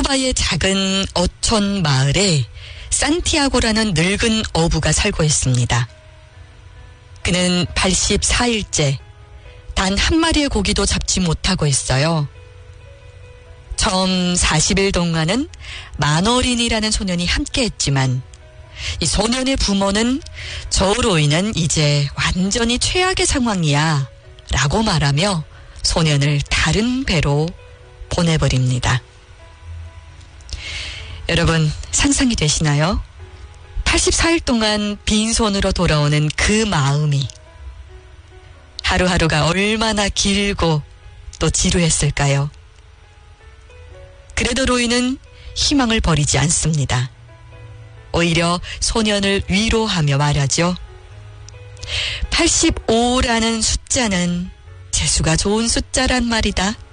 쿠바의 작은 어촌 마을에 산티아고라는 늙은 어부가 살고 있습니다. 그는 84일째 단 한 마리의 고기도 잡지 못하고 있어요. 처음 40일 동안은 마너린이라는 소년이 함께했지만 이 소년의 부모는 저우로 인한 이제 완전히 최악의 상황이야 라고 말하며 소년을 다른 배로 보내버립니다. 여러분 상상이 되시나요? 84일 동안 빈손으로 돌아오는 그 마음이 하루하루가 얼마나 길고 또 지루했을까요? 그래도 로이는 희망을 버리지 않습니다. 오히려 소년을 위로하며 말하죠. 85라는 숫자는 재수가 좋은 숫자란 말이다.